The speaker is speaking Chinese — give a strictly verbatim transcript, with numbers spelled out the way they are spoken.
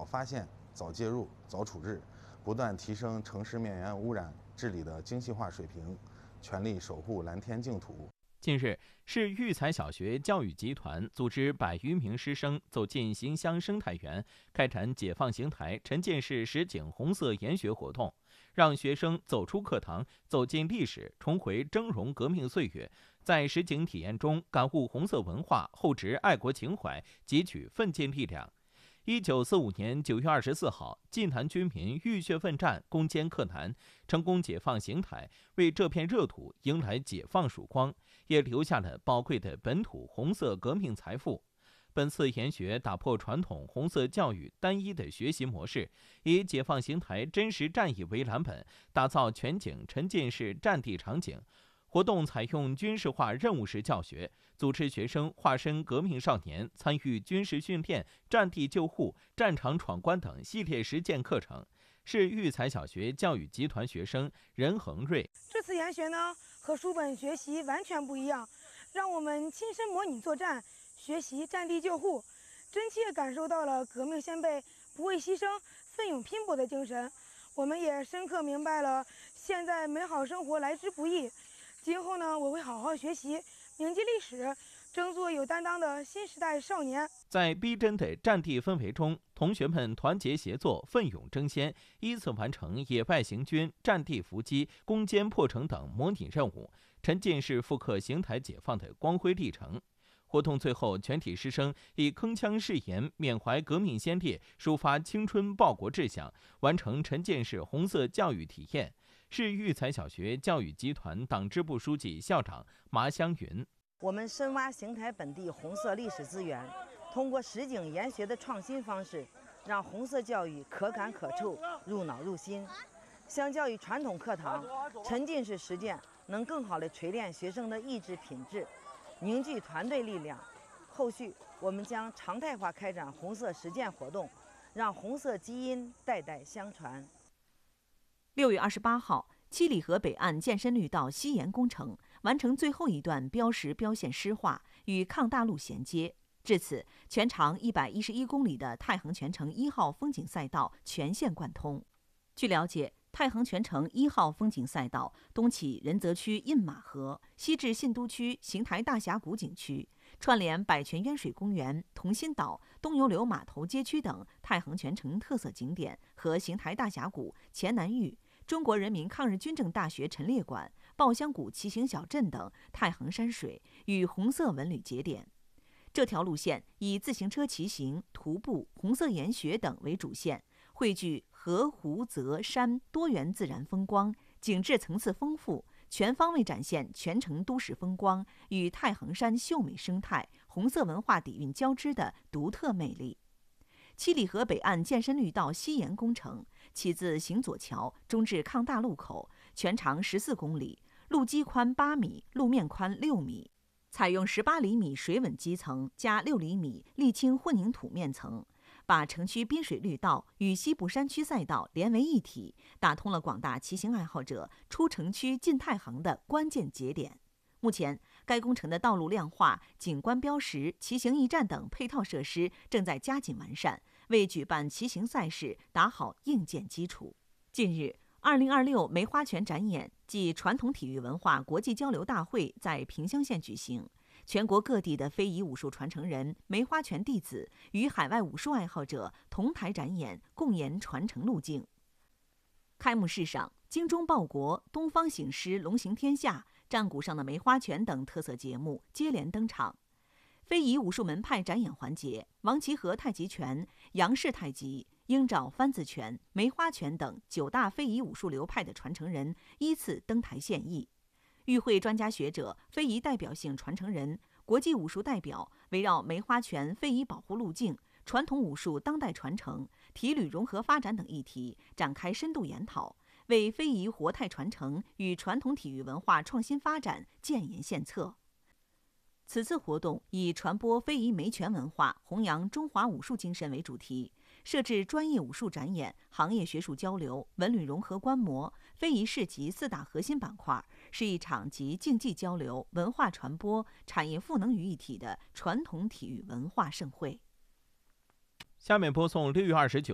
早发现、早介入、早处置，不断提升城市面源污染治理的精细化水平，全力守护蓝天净土。 近日，市育才小学教育集团组织百余名师生走进邢乡生态园，开展解放邢台沉浸式实景红色研学活动，让学生走出课堂，走进历史，重回峥嵘革命岁月，在实景体验中感悟红色文化，厚植爱国情怀，汲取奋进力量。一九四五年九月二十四号，晋南军民浴血奋战，攻坚克难，成功解放邢台，为这片热土迎来解放曙光，也留下了宝贵的本土红色革命财富。本次研学打破传统红色教育单一的学习模式，以解放邢台真实战役为蓝本，打造全景沉浸式战地场景。活动采用军事化任务式教学，组织学生化身革命少年，参与军事训练、战地救护、战场闯关等系列实践课程。市育才小学教育集团学生任恒瑞： 这次研学呢，和书本学习完全不一样，让我们亲身模拟作战，学习战地救护，真切感受到了革命先辈不畏牺牲、奋勇拼搏的精神。我们也深刻明白了现在美好生活来之不易。今后呢，我会好好学习，铭记历史，争做有担当的新时代少年。 在逼真的战地氛围中，同学们团结协作，奋勇争先，依次完成野外行军、战地伏击、攻坚破城等模拟任务，沉浸式复刻邢台解放的光辉历程。活动最后，全体师生以铿锵誓言缅怀革命先烈，抒发青春报国志向，完成沉浸式红色教育体验。市育才小学教育集团党支部书记、校长麻香云： 我们深挖邢台本地红色历史资源，通过实景研学的创新方式，让红色教育可感可触、入脑入心。相较于传统课堂，沉浸式实践能更好地锤炼学生的意志品质，凝聚团队力量。后续我们将常态化开展红色实践活动，让红色基因代代相传。 六月二十八号，七里河北岸建深绿道西延工程完成最后一段标识标线湿化，与抗大路衔接。至此，全长一百一十一公里的太行泉城一号风景赛道全线贯通。据了解，太行泉城一号风景赛道东起仁泽区印马河，西至信都区邢台大峡谷景区，串联百泉渊水公园、同心岛、东油流码头街区等太行泉城特色景点和邢台大峡谷、黔南峪、中国人民抗日军政大学陈列馆、抱香谷骑行小镇等太行山水与红色文旅节点。这条路线以自行车骑行、徒步、红色研学等为主线，汇聚河、湖、泽、山多元自然风光，景致层次丰富，全方位展现全城都市风光与太行山秀美生态、红色文化底蕴交织的独特魅力。七里河北岸建深绿道西延工程起自行左桥，终至抗大路口，全长十四公里，路基宽八米，路面宽六米，采用十八厘米水稳基层加六厘米沥青混凝土面层，把城区滨水绿道与西部山区赛道连为一体，打通了广大骑行爱好者出城区进太行的关键节点。目前，该工程的道路亮化、景观标识、骑行驿站等配套设施正在加紧完善，为举办骑行赛事打好硬件基础。近日，二零二六梅花泉展演暨传统体育文化国际交流大会在萍乡县举行，全国各地的非遗武术传承人、梅花泉弟子与海外武术爱好者同台展演，共研传承路径。开幕式上，精忠报国、东方醒狮、龙行天下、战鼓上的梅花泉等特色节目接连登场。非遗武术门派展演环节，王其和太极拳、杨氏太极、鹰爪翻子拳、梅花拳等九大非遗武术流派的传承人依次登台献艺。与会专家学者、非遗代表性传承人、国际武术代表围绕梅花拳非遗保护路径、传统武术当代传承、体旅融合发展等议题展开深度研讨，为非遗活态传承与传统体育文化创新发展建言献策。此次活动以传播非遗梅拳文化、弘扬中华武术精神为主题，设置专业武术展演、行业学术交流、文旅融合观摩、非遗市集四大核心板块，是一场集竞技交流、文化传播、产业赋能于一体的传统体育文化盛会。 下面播送六月二十九